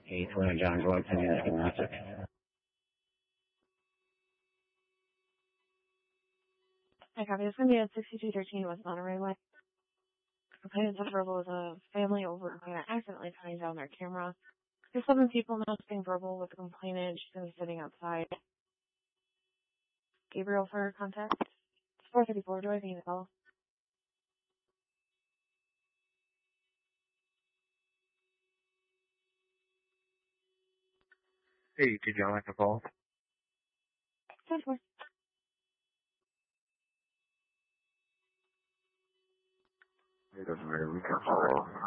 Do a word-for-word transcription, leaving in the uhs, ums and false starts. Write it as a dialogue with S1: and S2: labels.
S1: Hey, twenty John Roy, ten minutes and answer.
S2: Hi, copy. It's going to be at sixty-two thirteen West Monterey Way. Complainant verbal is a family over kind of accidentally turning down their camera. There's seven people now being verbal with the complainant. She's going to be sitting outside. Gabriel for contact. It's four thirty-four. Do I need to call?
S3: Hey, did y'all like a call?
S2: ten four.
S3: It doesn't really